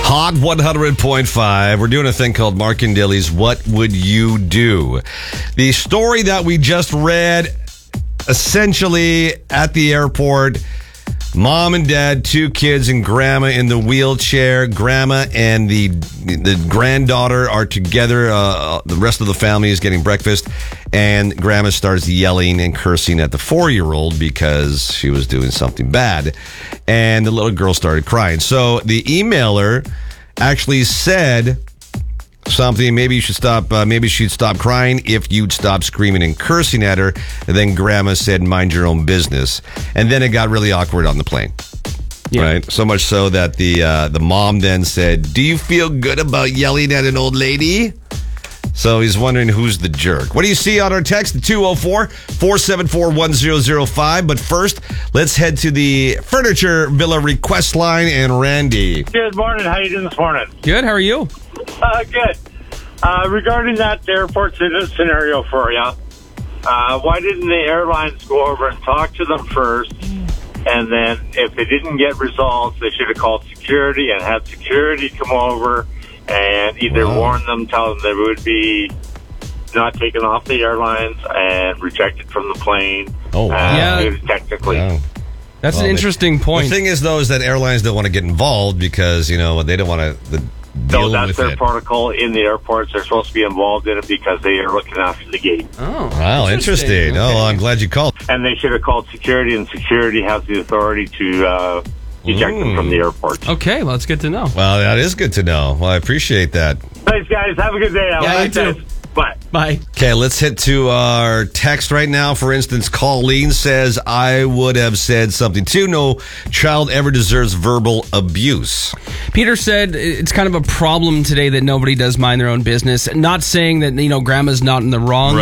Hot 100.5. We're doing a thing called Mark and Dilly's What Would You Do? The story that we just read, essentially at the airport, mom and dad, two kids, and grandma in the wheelchair. Grandma and the granddaughter are together. The rest of the family is getting breakfast, and grandma starts yelling and cursing at the 4-year-old because she was doing something bad, and the little girl started crying. So the emailer actually said something, maybe you should stop, maybe she'd stop crying if you'd stop screaming and cursing at her. And then grandma said, mind your own business. And then it got really awkward on the plane. Yeah. Right? So much so that the mom then said, do you feel good about yelling at an old lady? So he's wondering who's the jerk. What do you see on our text? 204-474-1005. But first, let's head to the Furniture Villa request line and Randy. Good morning. How you doing this morning? Good. How are you? Good. Regarding that airport scenario for you, why didn't the airlines go over and talk to them first? And then if they didn't get results, they should have called security and had security come over and either warn them, tell them they would be not taken off the airlines and rejected from the plane. Oh, wow. Yeah. Technically. Yeah. That's an interesting point. The thing is, though, is that airlines don't want to get involved because, they don't want to deal that's with their it. protocol in the airports. They're supposed to be involved in it because they are looking after the gate. Oh, wow, interesting. Okay. Oh, well, I'm glad you called. And they should have called security, and security has the authority to eject them from the airport. Okay, well, that's good to know. Well, that is good to know. Well, I appreciate that. Thanks, guys. Have a good day. Yeah, you too. Bye. Bye. Okay, let's hit to our text right now. For instance, Colleen says, I would have said something too. No child ever deserves verbal abuse. Peter said it's kind of a problem today that nobody does mind their own business. Not saying that, grandma's not in the wrong.